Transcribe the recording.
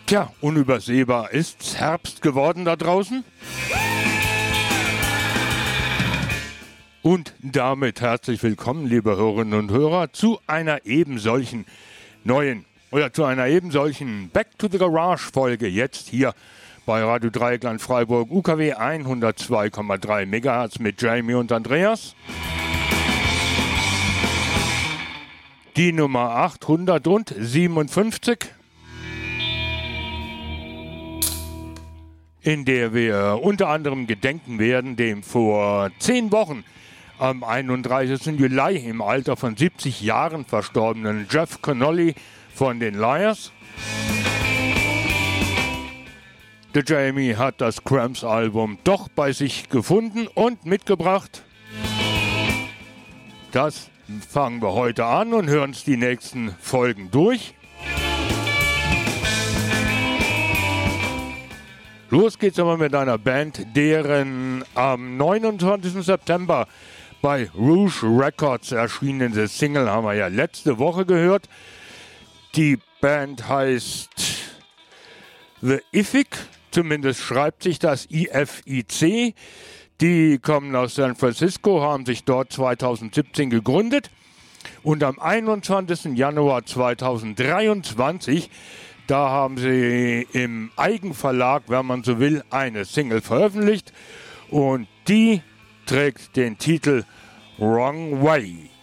Tja, unübersehbar ist's Herbst geworden da draußen. Und damit herzlich willkommen, liebe Hörerinnen und Hörer, zu einer ebensolchen Back to the Garage Folge jetzt hier bei Radio Dreieckland Freiburg UKW 102,3 MHz mit Jamie und Andreas. Die Nummer 857, in der wir unter anderem gedenken werden, dem vor 10 Wochen am 31. Juli im Alter von 70 Jahren verstorbenen Jeff Connolly von den Liars. Der Jamie hat das Cramps-Album doch bei sich gefunden und mitgebracht. Das fangen wir heute an und hören uns die nächsten Folgen durch. Los geht's aber mit einer Band, deren am 29. September bei Rouge Records erschienene Single haben wir ja letzte Woche gehört. Die Band heißt The Ific, zumindest schreibt sich das IFIC. Die kommen aus San Francisco, haben sich dort 2017 gegründet und am 21. Januar 2023, da haben sie im Eigenverlag, wenn man so will, eine Single veröffentlicht und die trägt den Titel Wrong Way.